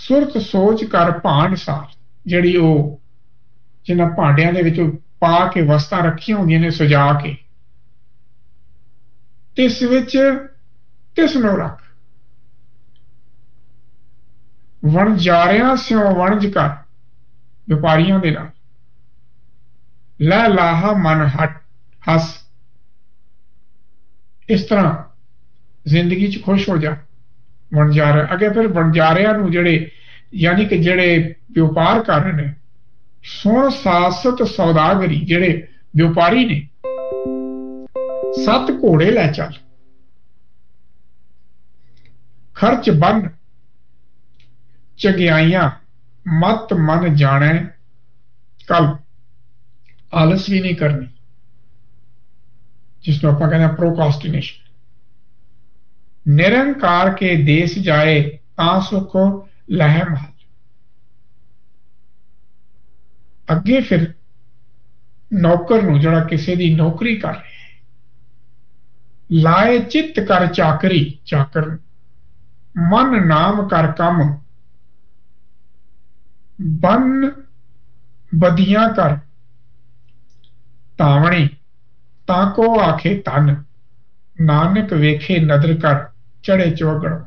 ਸੁਰਤ ਸੋਚ ਕਰ ਭਾਂਡ ਸਾਰ, ਜਿਹੜੀ ਉਹ ਜਿਨ੍ਹਾਂ ਭਾਂਡਿਆਂ ਦੇ ਵਿੱਚ ਪਾ ਕੇ ਵਸਤਾਂ ਰੱਖੀਆਂ ਹੁੰਦੀਆਂ ਨੇ ਸਜਾ ਕੇ, ਤਿਸ ਵਿੱਚ ਤਿਸ ਨੂੰ ਰੱਖ। ਵਣਜਾਰਿਆਂ ਸਿਓ ਵਣਜ ਕਰ, ਵਪਾਰੀਆਂ ਦੇ ਨਾਲ ਲੈ ਲਾਹਾ ਮਨ ਹੱਸ। ਇਸ ਤਰ੍ਹਾਂ ਜ਼ਿੰਦਗੀ 'ਚ ਖੁਸ਼ ਹੋ ਜਾ। ਵਣਜਾਰੇ ਅੱਗੇ ਫਿਰ ਵਣਜਾਰਿਆਂ ਨੂੰ ਜਿਹੜੇ ਯਾਨੀ ਕਿ ਜਿਹੜੇ ਵਪਾਰ ਕਰ ਰਹੇ ਨੇ, ਸੁਣ ਸਾਸਤ ਸੌਦਾਗਰੀ, ਜਿਹੜੇ ਵਪਾਰੀ ਨੇ, 7 ਘੋੜੇ ਲੈ ਚੱਲ, ਖਰਚ ਬੰਨ ਚੰਗਿਆਈਆਂ, ਮਤ ਮਨ ਜਾਣੈ ਕੱਲ। ਆਲਸ ਵੀ ਨਹੀਂ ਕਰਨੀ, ਜਿਸਨੂੰ ਆਪਾਂ ਕਹਿੰਦੇ ਪ੍ਰੋਕਾਸਟੀਨੇਸ਼ਨ। ਨਿਰੰਕਾਰ ਕੇ ਦੇਸ ਜਾਏ ਤਾਂ ਸੁਖ ਲਹਿ ਮਹਲ। ਅੱਗੇ ਫਿਰ ਨੌਕਰ ਨੂੰ, ਜਿਹੜਾ ਕਿਸੇ ਦੀ ਨੌਕਰੀ ਕਰ ਰਿਹਾ ਹੈ, ਲਾਏ ਚਿੱਤ ਕਰ ਚਾਕਰੀ, ਚਾਕਰ ਮਨ ਨਾਮ ਕਰ ਕੰਮ, ਬੰਨ ਬਦੀਆਂ ਕਰ ਧਾਵਣੀ, ਤਾਂ ਕੋ ਆਖੇ ਧਨ, ਨਾਨਕ ਵੇਖੇ ਨਦਰ ਕਰ ਚੜੇ ਚੌਗਣ।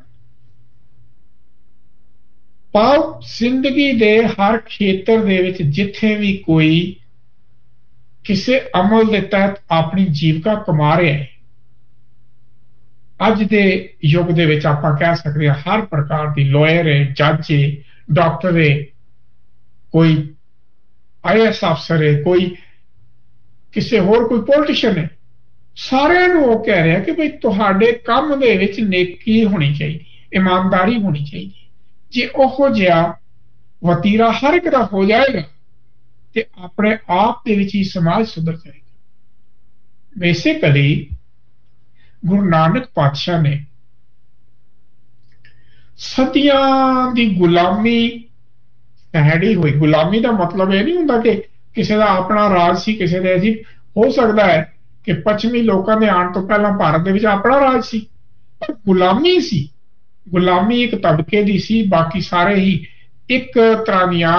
ਭਾਵ ਜ਼ਿੰਦਗੀ ਦੇ ਹਰ ਖੇਤਰ ਦੇ ਵਿੱਚ ਜਿੱਥੇ ਵੀ ਕੋਈ ਕਿਸੇ ਅਮਲ ਦੇ ਤਹਿਤ ਆਪਣੀ ਜੀਵਿਕਾ ਕਮਾ ਰਿਹਾ ਹੈ, ਅੱਜ ਦੇ ਯੁੱਗ ਦੇ ਵਿੱਚ ਆਪਾਂ ਕਹਿ ਸਕਦੇ ਹਾਂ ਹਰ ਪ੍ਰਕਾਰ ਦੀ, ਲਾਇਰ ਹੈ, ਜੱਜ ਹੈ, ਡਾਕਟਰ ਹੈ, ਕੋਈ IAS ਅਫਸਰ ਹੈ, ਕੋਈ ਕਿਸੇ ਹੋਰ ਕੋਈ ਪੋਲੀਟੀਸ਼ੀਅਨ ਹੈ, ਸਾਰਿਆਂ ਨੂੰ ਉਹ ਕਹਿ ਰਿਹਾ ਕਿ ਭਈ ਤੁਹਾਡੇ ਕੰਮ ਦੇ ਵਿੱਚ ਨੇਕੀ ਹੋਣੀ ਚਾਹੀਦੀ ਹੈ, ਇਮਾਨਦਾਰੀ ਹੋਣੀ ਚਾਹੀਦੀ ਹੈ। ਜੇ ਉਹੋ ਜਿਹਾ ਵਤੀਰਾ ਹਰ ਇੱਕ ਦਾ ਹੋ ਜਾਏਗਾ ਤੇ ਆਪਣੇ ਆਪ ਦੇ ਵਿੱਚ ਹੀ ਸਮਾਜ ਸੁਧਰ ਜਾਏਗਾ। ਬੇਸਿਕਲੀ ਗੁਰੂ ਨਾਨਕ ਪਾਤਸ਼ਾਹ ਨੇ ਸਦੀਆਂ ਦੀ ਗੁਲਾਮੀ ਸਹਿੜੀ ਹੋਈ। ਗੁਲਾਮੀ ਦਾ ਮਤਲਬ ਇਹ ਨਹੀਂ ਹੁੰਦਾ ਕਿ ਕਿਸੇ ਦਾ ਆਪਣਾ ਰਾਜ ਸੀ, ਕਿਸੇ ਦੇ ਸੀ। ਹੋ ਸਕਦਾ ਹੈ ਕਿ ਪੱਛਮੀ ਲੋਕਾਂ ਦੇ ਆਉਣ ਤੋਂ ਪਹਿਲਾਂ ਭਾਰਤ ਦੇ ਵਿੱਚ ਆਪਣਾ ਰਾਜ ਸੀ, ਪਰ ਗੁਲਾਮੀ ਸੀ। ਗੁਲਾਮੀ ਇੱਕ ਤਬਕੇ ਦੀ ਸੀ, ਬਾਕੀ ਸਾਰੇ ਹੀ ਇੱਕ ਤਰ੍ਹਾਂ ਦੀਆਂ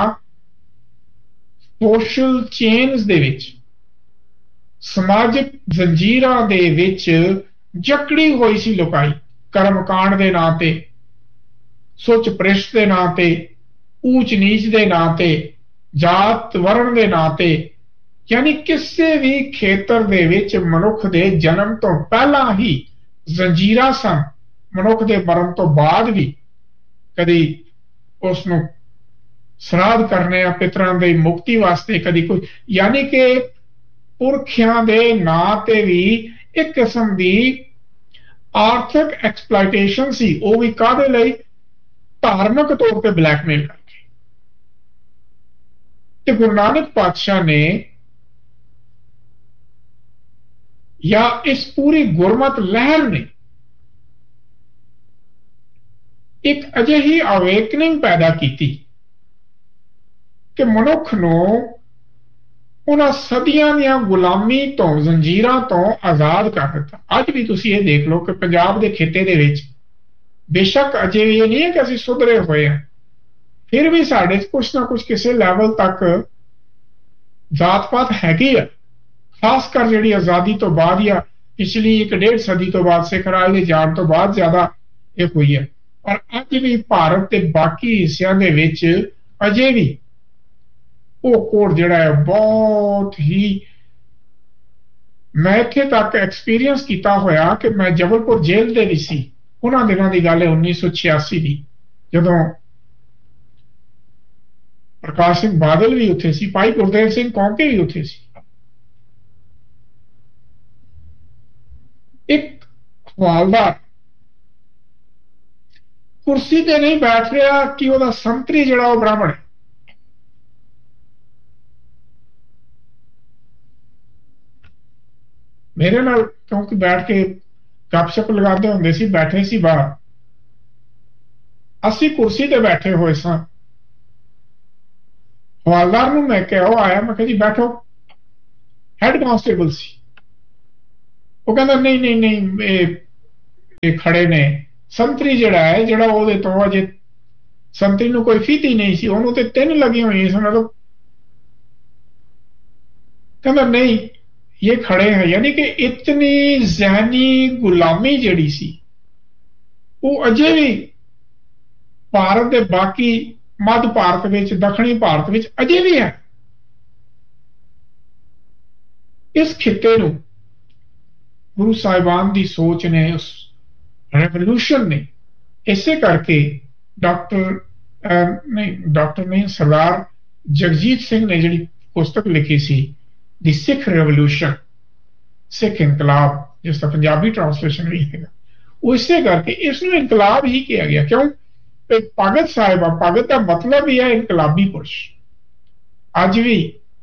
ਸੋਸ਼ਲ ਚੇਨਸ ਦੇ ਵਿੱਚ, ਸਮਾਜਿਕ ਜ਼ੰਜੀਰਾਂ ਦੇ ਵਿੱਚ ਜਕੜੀ ਹੋਈ ਸੀ ਲੋਕਾਈ। ਕਰਮਕਾਂਡ ਦੇ ਨਾਂ ਤੇ, ਸੁੱਚ ਭ੍ਰਿਸ਼ਟ ਦੇ ਨਾਂ ਤੇ, ਊਚ ਨੀਚ ਦੇ ਨਾਂ ਤੇ, ਜਾਤ ਵਰਣ ਦੇ ਨਾਂ ਤੇ, ਯਾਨੀ ਕਿਸੇ ਵੀ ਖੇਤਰ ਦੇ ਵਿੱਚ ਮਨੁੱਖ ਦੇ ਜਨਮ ਤੋਂ ਪਹਿਲਾਂ ਹੀ ਜ਼ੰਜੀਰਾਂ ਸਨ। ਮਨੁੱਖ ਦੇ ਮਰਨ ਤੋਂ ਬਾਅਦ ਵੀ ਕਦੀ ਉਸ ਨੂੰ ਸਰਾਧ ਕਰਨੇ ਆ ਪਿਤਰਾਂ ਦੀ ਮੁਕਤੀ ਵਾਸਤੇ, ਕਦੀ ਕੋਈ, ਯਾਨੀ ਕਿ ਪੁਰਖਿਆਂ ਦੇ ਨਾਂ ਤੇ ਵੀ ਇੱਕ ਕਿਸਮ ਦੀ ਆਰਥਿਕ ਐਕਸਪਲਾਇਟੇਸ਼ਨ ਸੀ। ਉਹ ਵੀ ਕਾਹਦੇ ਲਈ? ਧਾਰਮਿਕ ਤੌਰ ਤੇ ਬਲੈਕਮੇਲ ਕਰਕੇ। ਤੇ ਗੁਰੂ ਨਾਨਕ ਪਾਤਸ਼ਾਹ ਨੇ ਜਾਂ ਇਸ ਪੂਰੀ ਗੁਰਮਤ ਲਹਿਰ ਨੇ ਇੱਕ ਅਜਿਹੀ ਅਵੇਕਨਿੰਗ ਪੈਦਾ ਕੀਤੀ ਕਿ ਮਨੁੱਖ ਨੂੰ ਉਹਨਾਂ ਸਦੀਆਂ ਦੀਆਂ ਗੁਲਾਮੀ ਤੋਂ, ਜ਼ੰਜੀਰਾਂ ਤੋਂ ਆਜ਼ਾਦ ਕਰ ਦਿੱਤਾ। ਅੱਜ ਵੀ ਤੁਸੀਂ ਇਹ ਦੇਖ ਲਓ ਕਿ ਪੰਜਾਬ ਦੇ ਖਿੱਤੇ ਦੇ ਵਿੱਚ ਬੇਸ਼ੱਕ ਅਜੇ ਇਹ ਨਹੀਂ ਹੈ ਕਿ ਅਸੀਂ ਸੁਧਰੇ ਹੋਏ ਹਾਂ, ਫਿਰ ਵੀ ਸਾਡੇ ਕੁਛ ਨਾ ਕੁਛ ਕਿਸੇ ਲੈਵਲ ਤੱਕ ਜਾਤ-ਪਾਤ ਹੈਗੀ ਆ। ਖਾਸ ਕਰ ਜਿਹੜੀ ਆਜ਼ਾਦੀ ਤੋਂ ਬਾਅਦ ਜਾਂ ਪਿਛਲੀ 1.5 ਸਦੀ ਤੋਂ ਬਾਅਦ, ਸਿੱਖ ਰਾਜ ਦੇ ਜਾਣ ਤੋਂ ਬਾਅਦ ਜ਼ਿਆਦਾ ਇਹ ਹੋਈ ਹੈ। ਪਰ ਅੱਜ ਵੀ ਭਾਰਤ ਤੇ ਬਾਕੀ ਹਿੱਸਿਆਂ ਦੇ ਵਿੱਚ ਅਜੇ ਵੀ ਉਹ ਕੋਡ ਜਿਹੜਾ ਹੈ ਬਹੁਤ ਹੀ, ਮੈਂ ਇੱਥੇ ਤੱਕ ਐਕਸਪੀਰੀਅੰਸ ਕੀਤਾ ਹੋਇਆ ਕਿ ਮੈਂ ਜਬਲਪੁਰ ਜੇਲ੍ਹ ਦੇ ਵਿੱਚ ਸੀ। ਉਹਨਾਂ ਦਿਨਾਂ ਦੀ ਗੱਲ ਹੈ 1986 ਦੀ, ਜਦੋਂ ਪ੍ਰਕਾਸ਼ ਸਿੰਘ ਬਾਦਲ ਵੀ ਉੱਥੇ ਸੀ, ਭਾਈ ਗੁਰਦੇਵ ਸਿੰਘ ਕੌਂਕੇ ਵੀ ਉੱਥੇ ਸੀ। ਇੱਕ ਹਵਾਲਦਾਰ ਕੁਰਸੀ ਤੇ ਨਹੀਂ ਬੈਠ ਰਿਹਾ ਕਿ ਉਹਦਾ ਸੰਤਰੀ ਜਿਹੜਾ ਉਹ ਬ੍ਰਾਹਮਣ ਹੈ। ਮੇਰੇ ਨਾਲ ਕਿਉਂਕਿ ਬੈਠ ਕੇ ਗੱਪਸ਼ਪ ਲਗਾਉਂਦੇ ਹੁੰਦੇ ਸੀ, ਬੈਠੇ ਸੀ ਬਾਹਰ, ਅਸੀਂ ਕੁਰਸੀ ਤੇ ਬੈਠੇ ਹੋਏ ਸਾਂ। ਹਵਾਲਦਾਰ ਨੂੰ ਮੈਂ ਕਿਹਾ, ਉਹ ਆਇਆ, ਮੈਂ ਕਿਹਾ ਜੀ ਬੈਠੋ। ਹੈਡ ਕਾਂਸਟੇਬਲ ਸੀ। ਉਹ ਕਹਿੰਦਾ ਨਹੀਂ ਇਹ ਖੜੇ ਨੇ, ਸੰਤਰੀ ਜਿਹੜਾ ਹੈ, ਜਿਹੜਾ ਉਹਦੇ ਤੋਂ ਅਜੇ संतरी नूं कोई फीती नहीं सी, उहनूं ते 3 लगी हुई सन। तो कहंदा नहीं, ये खड़े हैं। यानी कि इतनी जहनी गुलामी जिहड़ी सी वो अजे भी भारत के बाकी मध्य भारत विच, दक्षिणी भारत विच अजे भी है। इस खिते नूं गुरु साहिबान की सोच ने, उस रेवोल्यूशन ने, इसे करके डॉक्टर नहीं, सरदार जगजीत सिंह ने जिहड़ी पुस्तक लिखी सी दी सिख रेवोल्यूशन, सिख इनकलाब, जिसका पंजाबी ट्रांसलेशन भी है, वो इसे करके इसनूं इनकलाब ही किया गया। क्यों? भगत साहिबा, भगत का मतलब ही है इनकलाबी पुरुष। अज भी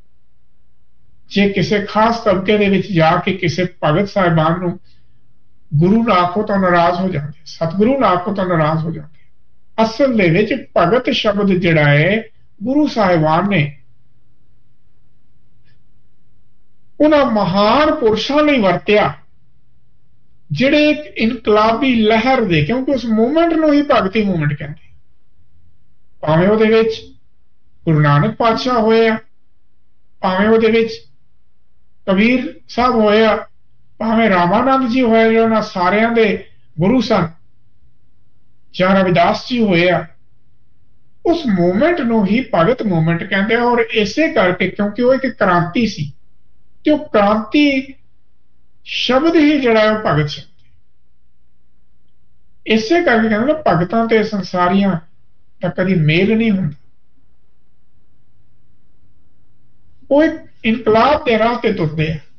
जे किसी खास तबके दे विच जाके किसी भगत साहिबान नूं गुरु ना आखो तो नाराज हो जाते, सतगुरु ना आखो तो नाराज हो जाते। असल दे विच भगत शब्द जिहड़ा है गुरु साहिबान ने उन्हां महान पुरुषां लई वरतिया जिहड़े एक इनकलाबी लहर दे, क्योंकि उस मूवमेंट नूं ही भगती मूवमेंट कहंदे। भावें उहदे विच गुरु नानक पातशाह होए आ, भावें उहदे विच कबीर साहब होए आ, भावें रामानंद जी होए जो उन्हां सारियां दे गुरु सन, ਜਾਂ रविदास जी होए आ, उस मूवमेंट नूं ही भगत मूवमेंट कहंदे आ। और इसे करके क्योंकि वो एक क्रांति सी, तो क्रांति शब्द ही जिहड़ा है भगत शब्द, इसे करके कहंदे भगतां ते संसारियां दा कदी मेल नहीं हुंदा। वो एक इनकलाब दे राह ते तुरदे आ।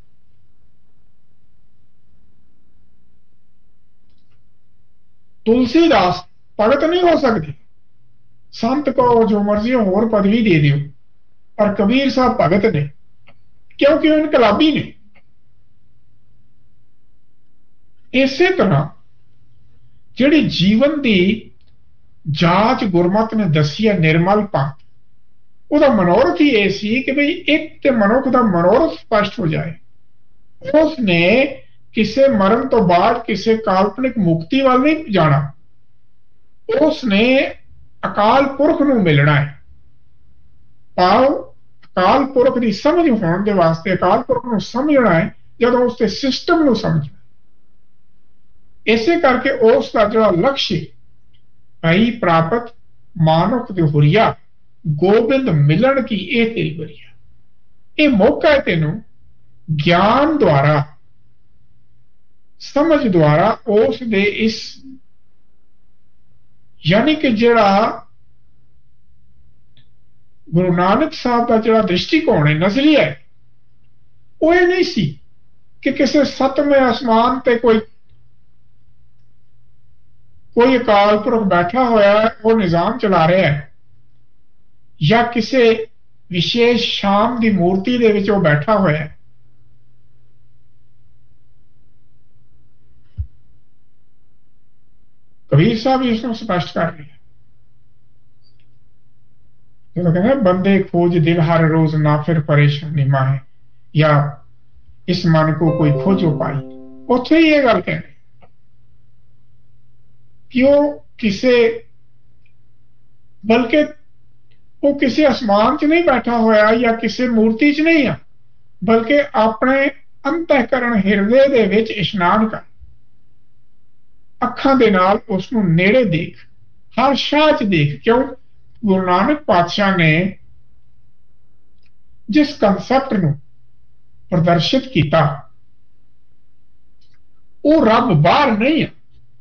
तुलसीदास भगत नहीं हो सकते, संत को जो मर्जी होर पदवी दे दियो, पर कबीर साहब भगत ने क्योंकि वो इनकलाबी ने। इसे तरह जिहड़ी जीवन की जांच गुरमत ने दसी है, निर्मल पंथ, ਉਹਦਾ मनोरथ ही यह सी कि भाई एक तो मनुख का मनोरथ स्पष्ट हो जाए। उसने किसी मरण तो बाद किसी काल्पनिक मुक्ति वाल नहीं जाना, उसने अकाल पुरख नूं मिलना है। पाओ अकाल पुरख की समझ होने के वास्ते अकाल पुरख नूं समझना है, जब उसके सिस्टम नूं समझना। इसे करके उसका जो लक्ष्य भई प्राप्त मानुख दी हुरिया गोबिंद मिलन की यह तेरी बरिया, ये मौका है तेनू ज्ञान द्वारा, समझ द्वारा उस दे इस, यानी कि जिहड़ा गुरु नानक साहब का जिहड़ा दृष्टिकोण है, नजरिया है, वो ये नहीं सी कि किसी सतवें आसमान ते कोई अकाल पुरख बैठा होया है, वो निजाम चला रहा है, या किसी विशेष शाम की मूर्ति दे विच वो बैठा होया है। कबीर साहब इसको स्पष्ट कर रहे हैं, जो कहते बंदे खोज दिल हर रोज ना फिर परेशानी माहे, या इस मन को कोई खोजो पाई। उत्थे ही ये गल कह रहे कि वो किसी, बल्कि वो किसी आसमान च नहीं बैठा होया या किसी मूर्ति च नहीं है, बल्कि अपने अंतःकरण हिरदे दे विच इशनान कर, अखां दे नाल उसनूं नेड़े देख, हर शाह च देख। क्यों? गुरु नानक पातशाह ने जिस कंसैप्ट नूं प्रदर्शित किया, वो रब बाहर नहीं है।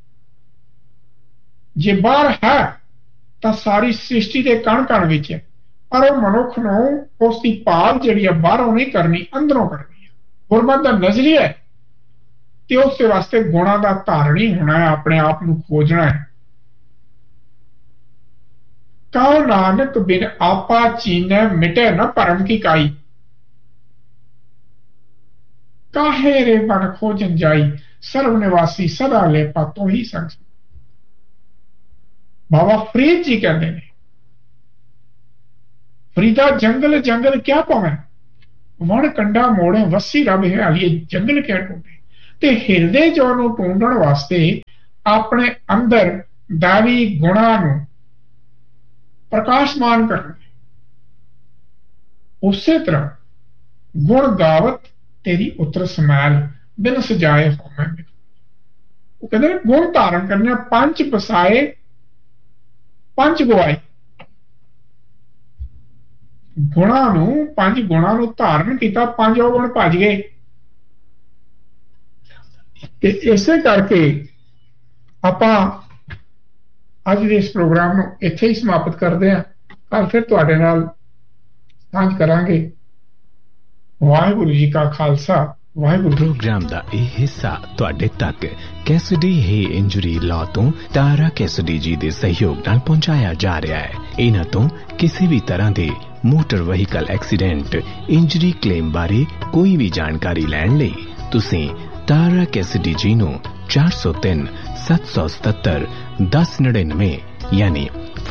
जे बाहर है तो सारी सृष्टि के कण कण विच है, पर वो मनुख नूं उसकी भाल जिहड़ी है बाहरों नहीं करनी, अंदरों करनी है। गुरमत का नजरिया है कि उस वास्ते गुणा का धारणी होना है, अपने आप को खोजना है। कहो नानक बिन आपा चीने मिटे न परम की काई, काहे रे मन खोजन जाई, सर्व निवासी सदा लेपा तो ही संग। बाबा फरीद जी कहते हैं, फरीदा जंगल जंगल क्या पावे, वण कंडा मोड़े वसी रब है आलिए जंगल क्या ढूंढे। ते हिरदे जो ढूंढण वास्ते अपने अंदर दैवी गुणा नूं प्रकाशमान करनगे। उसे तरह गुण गावत तेरी उतर समैल बिन सजाए होवे। वो कहते हैं गुण धारण करने, पंच बसाए पंच गवाए। गुणा नू, पंज गुणा नू धारण किया, पंज गुण भज गए। इसे करके आपां अज दे इस प्रोग्राम नू इत्थे ही समाप्त करते हैं। कल फिर तुहाडे नाल साझ करांगे। वाहिगुरू जी का खालसा, वाहिगुरू। प्रोग्राम दा ਇਹ ਹਿੱਸਾ ਤੁਹਾਡੇ ਤੱਕ ਕੈਸਡੀ ਹੀ ਇੰਜਰੀ ਲਾਅ ਤੋਂ ਤਾਰਾ ਕੈਸਡੀ ਜੀ ਦੇ ਸਹਿਯੋਗ ਨਾਲ ਪਹੁੰਚਾਇਆ ਜਾ ਰਿਹਾ ਹੈ। ਇਹਨਾਂ ਤੋਂ ਕਿਸੇ ਵੀ ਤਰ੍ਹਾਂ ਦੇ motor vehicle accident injury claim ਬਾਰੇ ਕੋਈ ਵੀ ਜਾਣਕਾਰੀ ਲੈਣ ਲਈ ਤੁਸੀਂ ਤਾਰਾ ਕੈਸਡੀ ਜੀ ਨੂੰ 403 777 1099 यानी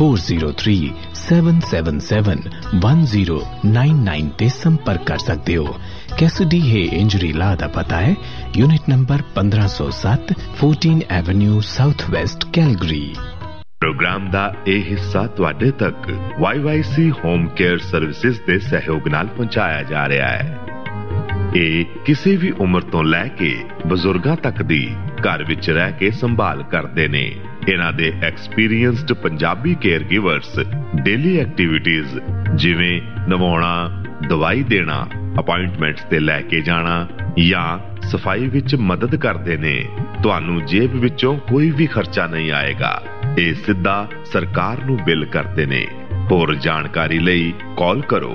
4037771099 ਤੇ ਸੰਪਰਕ ਕਰ ਸਕਦੇ ਹੋ। कैसिडी है इंजरी ला दा पता है unit number 1507 14 Avenue south west Calgary. Programme दा ਇਹ ਹਿੱਸਾ ਤੁਹਾਡੇ ਤੱਕ YYC ਹੋਮ ਕੇਅਰ ਸਰਵਿਸਿਜ਼ ਦੇ ਸਹਿਯੋਗ ਨਾਲ ਪਹੁੰਚਾਇਆ ਜਾ ਰਿਹਾ ਹੈ। ਇਹ ਕਿਸੇ ਵੀ ਉਮਰ ਤੋਂ ਲੈ ਕੇ ਬਜ਼ੁਰਗਾਂ ਤੱਕ ਦੀ ਘਰ ਵਿੱਚ ਰਹਿ ਕੇ ਸੰਭਾਲ ਕਰਦੇ ਨੇ। ਇਹਨਾਂ ਦੇ experienced Punjabi care ਗਿਵਰਸ daily activities ਜਿਵੇਂ ਨਵਾਉਣਾ, ਦਵਾਈ ਦੇਣਾ, ਅਪਾਇੰਟਮੈਂਟਸ ਤੇ ਲੈ ਕੇ ਜਾਣਾ ਜਾਂ ਸਫਾਈ ਵਿੱਚ ਮਦਦ ਕਰਦੇ ਨੇ। ਤੁਹਾਨੂੰ ਜੇਬ ਵਿੱਚੋਂ ਕੋਈ ਵੀ ਖਰਚਾ ਨਹੀਂ ਆਏਗਾ। ਇਹ ਸਿੱਧਾ ਸਰਕਾਰ ਨੂੰ ਬਿੱਲ ਕਰਦੇ ਨੇ। ਹੋਰ ਜਾਣਕਾਰੀ ਲਈ ਕਾਲ ਕਰੋ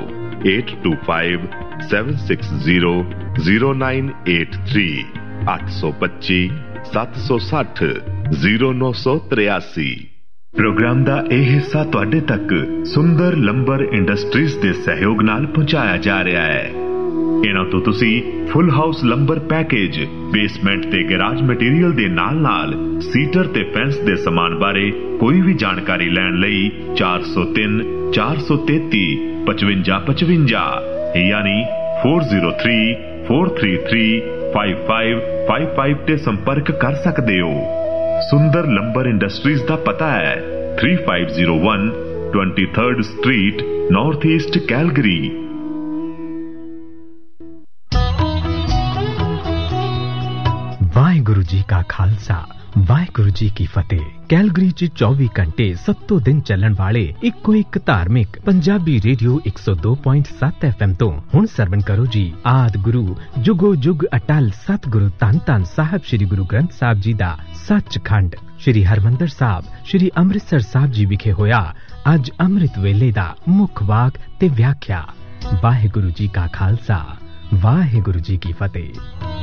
8257600983 825 760 0983। प्रोग्राम ਦਾ ਇਹ ਹਿੱਸਾ ਤੁਹਾਡੇ ਤੱਕ ਸੁੰਦਰ ਲੰਬਰ ਇੰਡਸਟਰੀਜ਼ ਦੇ ਸਹਿਯੋਗ ਨਾਲ ਪਹੁੰਚਾਇਆ ਜਾ ਰਿਹਾ ਹੈ। ਇਹਨਾਂ ਤੋਂ ਤੁਸੀਂ ਫੁੱਲ ਹਾਊਸ ਲੰਬਰ ਪੈਕੇਜ, ਬੇਸਮੈਂਟ ਤੇ ਗੈਰਾਜ ਮਟੀਰੀਅਲ ਦੇ ਨਾਲ-ਨਾਲ ਸੀਟਰ ਤੇ ਫੈਂਸ ਦੇ ਸਮਾਨ ਬਾਰੇ ਕੋਈ ਵੀ ਜਾਣਕਾਰੀ ਲੈਣ ਲਈ 403 433 5555 यानी 403 433 5555 ਤੇ ਸੰਪਰਕ ਕਰ ਸਕਦੇ ਹੋ। ਸੁੰਦਰ ਲੰਬਰ ਇੰਡਸਟਰੀਜ਼ ਦਾ ਪਤਾ ਹੈ 3501 23rd street north east Calgary. Waheguru ji का खालसा, वाहिगुरु जी की फतेह। कैलगरी च 24 घंटे 7 दिन चलन वाले इको एक धार्मिक पंजाबी रेडियो 102.7 FM तो हुण सरवण करो जी आद गुरु जुगो जुग अटल सतगुरु धन धन साहब श्री गुरु ग्रंथ साहब जी दा सचखंड श्री हरमंदर साहब श्री अमृतसर साहब जी विखे होया अज अमृत वेले दा मुख वाक ते व्याख्या। वाहिगुरु जी का खालसा, वाहिगुरु जी की फतेह।